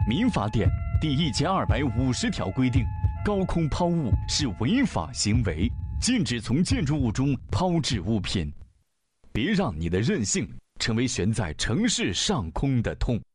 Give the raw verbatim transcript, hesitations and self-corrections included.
民法典第一千二百五十条规定，高空抛物是违法行为，禁止从建筑物中抛掷物品。别让你的任性成为悬在城市上空的痛。